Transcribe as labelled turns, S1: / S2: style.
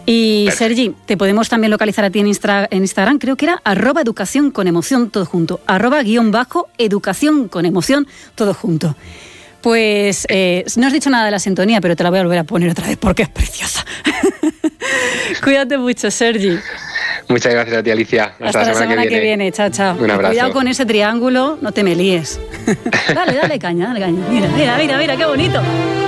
S1: Y
S2: Perfecto.
S1: Sergi, te podemos también localizar a ti en Instagram, creo que era @educación con emoción, todo junto, @educación con emoción, todo junto. Pues no has dicho nada de la sintonía, pero te la voy a volver a poner otra vez porque es preciosa. Cuídate mucho, Sergi.
S2: Muchas gracias a ti, Alicia.
S1: Hasta la semana que viene. Chao, chao.
S2: Un abrazo.
S1: Cuidado con ese triángulo, no te me líes. Dale caña. Mira, qué bonito.